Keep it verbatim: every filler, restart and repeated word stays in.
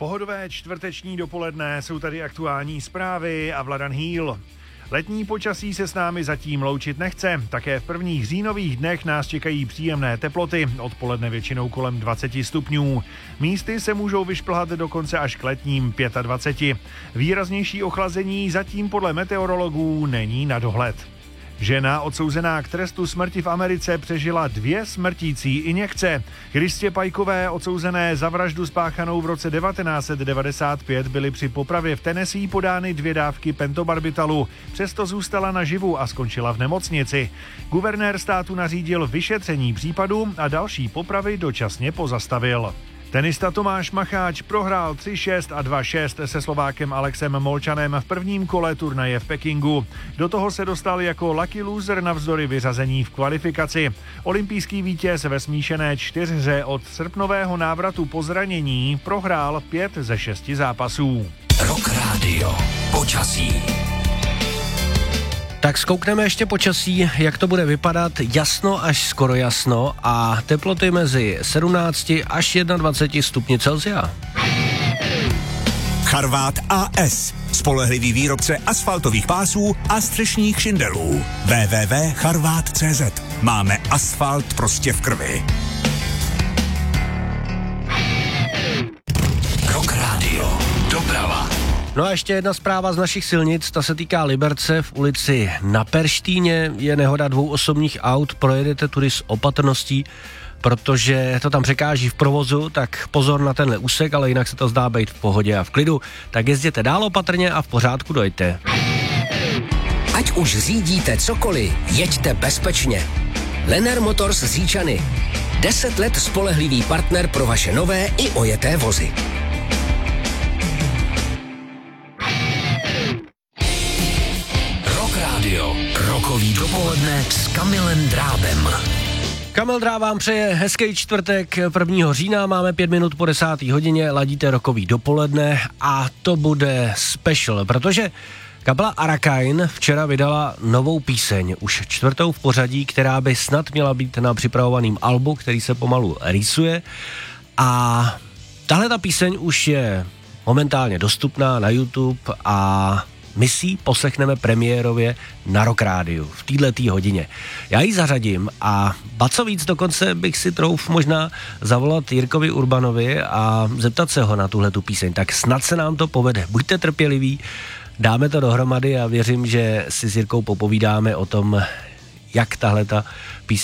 Pohodové čtvrteční dopoledne, jsou tady aktuální zprávy a Vladan Hýl. Letní počasí se s námi zatím loučit nechce. Také v prvních říjnových dnech nás čekají příjemné teploty, odpoledne většinou kolem dvacet stupňů. Místy se můžou vyšplhat dokonce až k letním dvaceti pěti. Výraznější ochlazení zatím podle meteorologů není na dohled. Žena odsouzená k trestu smrti v Americe přežila dvě smrtící injekce. Kristě Pajkové, odsouzené za vraždu spáchanou v roce devatenáct set devadesát pět, byly při popravě v Tennessee podány dvě dávky pentobarbitalu. Přesto zůstala naživu a skončila v nemocnici. Guvernér státu nařídil vyšetření případu a další popravy dočasně pozastavil. Tenista Tomáš Macháč prohrál tři šest a dva šest se Slovákem Alexem Molčanem v prvním kole turnaje v Pekingu. Do toho se dostal jako lucky loser navzdory vyřazení v kvalifikaci. Olympijský vítěz ve smíšené čtyřhře od srpnového návratu po zranění prohrál pět ze šesti zápasů. Rock Radio. Počasí. Tak zkoukneme ještě počasí, jak to bude vypadat. Jasno až skoro jasno a teploty mezi sedmnáct až dvacet jedna stupni Celsia. Charvát A S. Spolehlivý výrobce asfaltových pásů a střešních šindelů. w w w tečka charvát tečka cé zet. Máme asfalt prostě v krvi. Rock Radio. Doprava. No a ještě jedna zpráva z našich silnic, ta se týká Liberce. V ulici Na Perštíně je nehoda dvou osobních aut, projedete tudy s opatrností, protože to tam překáží v provozu, tak pozor na tenhle úsek, ale jinak se to zdá být v pohodě a v klidu. Tak jezděte dál opatrně a v pořádku dojďte. Ať už řídíte cokoliv, jeďte bezpečně. Lenner Motors z Říčany. Deset let spolehlivý partner pro vaše nové i ojeté vozy. Rokový dopoledne s Kamilem Drábem. Kamil Dráb vám přeje hezký čtvrtek prvního října, máme pět minut po desáté hodině, ladíte rokový dopoledne a to bude special, protože kapela Arakain včera vydala novou píseň, už čtvrtou v pořadí, která by snad měla být na připravovaném albu, který se pomalu rýsuje, a tahle ta píseň už je momentálně dostupná na YouTube a my si ji poslechneme premiérově na Rock Rádiu v této hodině. Já ji zařadím a ba co víc, dokonce bych si trouf možná zavolat Jirkovi Urbanovi a zeptat se ho na tuhletu píseň. Tak snad se nám to povede. Buďte trpěliví, dáme to dohromady a věřím, že si s Jirkou popovídáme o tom, jak tahleta píseň